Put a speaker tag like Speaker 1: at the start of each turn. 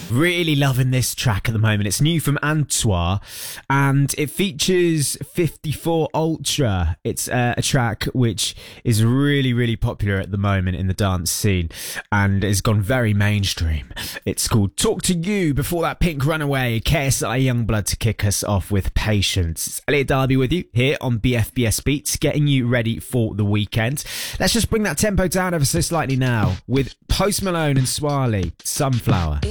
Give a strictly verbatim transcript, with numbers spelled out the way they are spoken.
Speaker 1: Really loving this track at the moment. It's new from Antoine and it features fifty-four Ultra. It's uh, a track which is really, really popular at the moment in the dance scene and has gone very mainstream. It's called Talk to You. Before that, Pink Runaway, K S I Youngblood to kick us off with Patience. It's Elliot Darby with you here on B F B S Beats, getting you ready for the weekend. Let's just bring that tempo down ever so slightly now with Post Malone and Swally, Sunflower.